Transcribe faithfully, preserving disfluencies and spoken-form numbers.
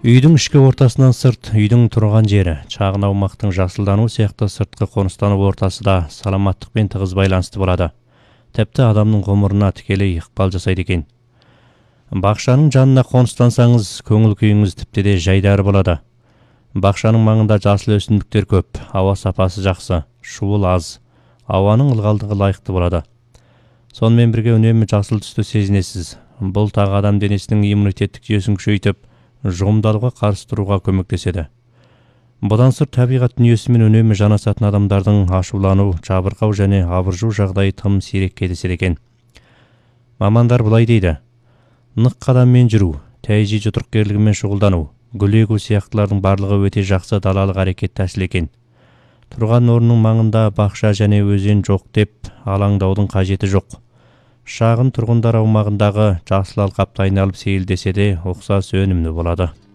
Үйдің ішкі ортасынан сырт, үйдің тұрған жері, шағын аумақтың жасылдану сияқты сыртқы қоныстану ортасы да саламаттықпен тығыз байланысты болады. Тіпті адамның ғұмырына тікелей ықпал жасайды екен. Бақшаның жанына қоныстансаңыз, көңіл күйіңіз тіпті де жайдары болады. Бақшаның маңында жасыл өсімдіктер көп, ауа сапасы жақсы, шуыл аз, ауаның ылғалдығы лайықты болады. Сонымен бірге үнемі жасыл түсті сезінесіз. Бұл тағы адам денесінің иммунитеттік жүйесін күшейтіп, жұғымдалуға қарсы тұруға көмектеседі. Бұдан сырт табиғат дүниесімен үнемі жанасатын адамдардың ашулану, жабырқау және абыржу жағдайы тым сирек кездеседі екен. Мамандар былай дейді: нық қадаммен жүру, тәйжи жұдырықкерлігімен шұғылдану, гүл егу сияқтылардың барлығы өте жақсы далалық әрекет тәсіл екен. Тұрған орынның маңында бақша және өзен жоқ деп алаңдаудың қажеті жоқ. Шағын тұрғындар аумағындағы жасыл алқапты айналып сейілдесе де ұқсас өнімді болады.